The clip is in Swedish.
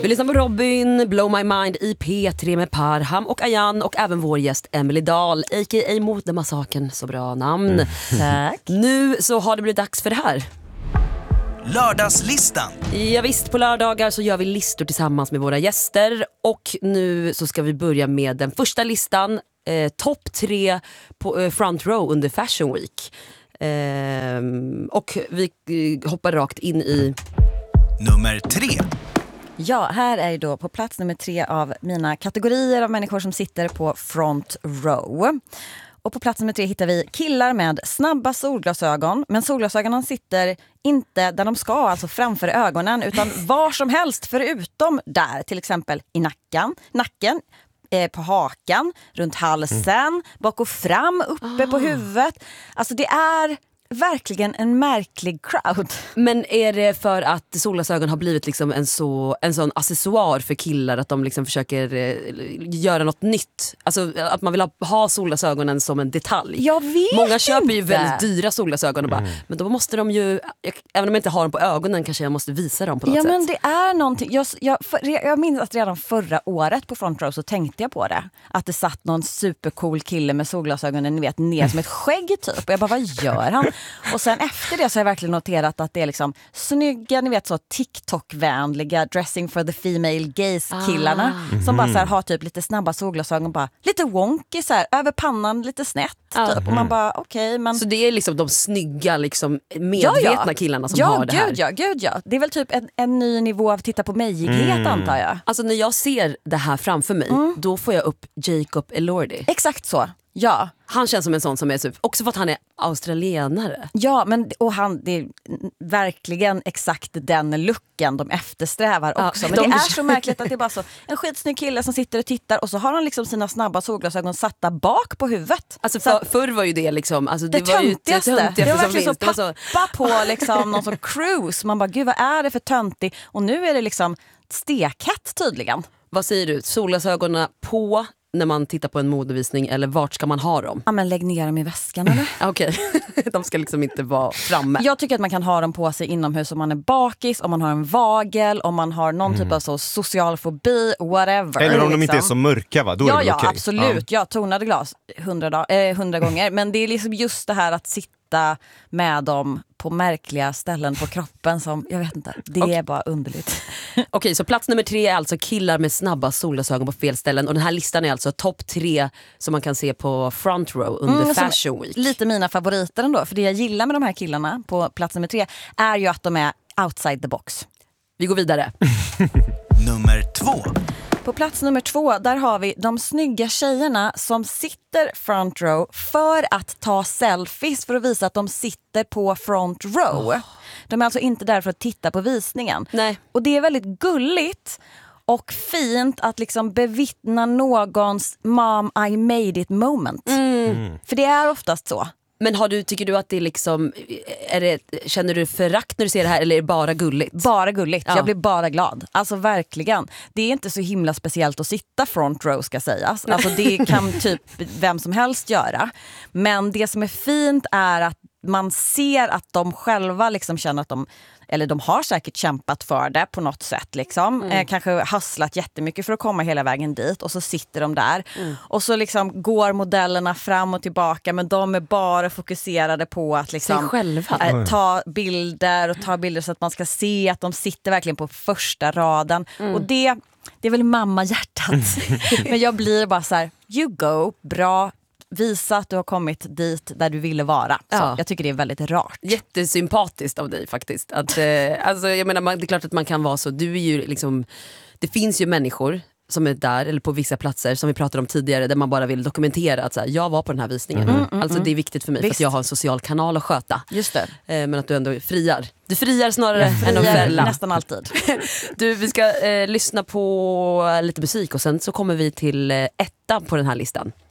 Vi lyssnar på Robin, Blow My Mind i P3 med Parham och Ayan och även vår gäst Emily Dahl, a.k.a. Modemassakern, så bra namn. Tack. Nu så har det blivit dags för det här. Lördagslistan. Ja, visst, på lördagar så gör vi listor tillsammans med våra gäster. Och nu så ska vi börja med den första listan. Topp 3 på Front Row under Fashion Week. Och vi hoppar rakt in i Nummer 3. Ja, här är ju då på plats nummer 3 av mina kategorier av människor som sitter på Front Row. Och på plats nummer 3 hittar vi killar med snabba solglasögon. Men solglasögonen sitter inte där de ska, alltså framför ögonen, utan var som helst förutom där. Till exempel i nacken, på hakan, runt halsen, bak och fram, uppe på huvudet. Alltså det är verkligen en märklig crowd. Men är det för att solglasögon har blivit liksom en sån accessoar för killar att de liksom försöker göra något nytt? Alltså att man vill ha solglasögonen som en detalj. Jag vet. Många köper ju inte. väldigt dyra solglasögon och bara, men då måste de ju, även om jag inte har dem på ögonen kanske jag måste visa dem på något sätt. Ja, men det är någonting. Jag minns att redan förra året på Front Row så tänkte jag på det. Att det satt någon supercool kille med solglasögonen, ni vet, ner som ett skägg typ. Och jag bara, vad gör han? Och sen efter det så har jag verkligen noterat att det är liksom snygga, ni vet så TikTok-vänliga dressing for the female gaze-killarna som bara så här, har typ lite snabba solglasögon, bara lite wonky så här, över pannan lite snett typ. Och man bara okej, men... Så det är liksom de snygga liksom medvetna killarna som har det här. Gud ja. Det är väl typ en ny nivå av titta på mejighet antar jag. Alltså när jag ser det här framför mig, då får jag upp Jacob Elordi. Exakt så. Ja. Han känns som en sån som är också för att han är australienare. Ja, men och det är verkligen exakt den looken de eftersträvar också. Men det är så märkligt att det är bara så en skitsnygg kille som sitter och tittar och så har han liksom sina snabba solglasögon satta bak på huvudet. Alltså förr var ju det liksom alltså det töntigaste. Det var verkligen som så pappa på liksom någon sån cruise. Man bara, gud vad är det för töntig? Och nu är det liksom stekhett tydligen. Vad säger du? Solglasögonen på när man tittar på en modevisning, eller vart ska man ha dem? Ja, men lägg ner dem i väskan eller? Okej, de ska liksom inte vara framme. Jag tycker att man kan ha dem på sig inomhus om man är bakis, om man har en vagel, om man har någon typ av så social fobi, whatever. Eller om liksom. de inte är så mörka, va? Då är det väl okej. Absolut. Ja, tonade glas 100 gånger. Men det är liksom just det här att sitta med dem på märkliga ställen på kroppen som, jag vet inte, det är bara underligt. Okej, så plats nummer 3 är alltså killar med snabba solglasögon på fel ställen. Och den här listan är alltså topp 3 som man kan se på Front Row under Fashion Week. Lite mina favoriter ändå, för det jag gillar med de här killarna på plats nummer 3 är ju att de är outside the box. Vi går vidare. Nummer 2. På plats nummer 2, där har vi de snygga tjejerna som sitter front row för att ta selfies för att visa att de sitter på front row. De är alltså inte där för att titta på visningen. Nej. Och det är väldigt gulligt och fint att liksom bevittna någons mom I made it moment. För det är oftast så. Men tycker du att det är liksom, känner du förakt när du ser det här eller är det bara gulligt? Bara gulligt, Ja. Jag blir bara glad. Alltså verkligen. Det är inte så himla speciellt att sitta front row ska sägas. Alltså det kan typ vem som helst göra. Men det som är fint är att man ser att de själva liksom känner att de har säkert kämpat för det på något sätt liksom. Kanske hasslat jättemycket för att komma hela vägen dit och så sitter de där. Och så liksom går modellerna fram och tillbaka, men de är bara fokuserade på att liksom ta bilder så att man ska se att de sitter verkligen på första raden. Och det är väl mamma-hjärtat. Men jag blir bara så här, you go, bra. Visa att du har kommit dit där du ville vara. Så jag tycker det är väldigt rart. Jättesympatiskt av dig faktiskt. Att, alltså, jag menar, det är klart att man kan vara så. Du är ju liksom, det finns ju människor som är där eller på vissa platser som vi pratade om tidigare där man bara vill dokumentera att så här, jag var på den här visningen. Alltså det är viktigt för mig för att jag har en social kanal att sköta. Just det. Men att du ändå friar. Du friar snarare än att fälla. Nästan alltid. Du, vi ska lyssna på lite musik och sen så kommer vi till 1 på den här listan.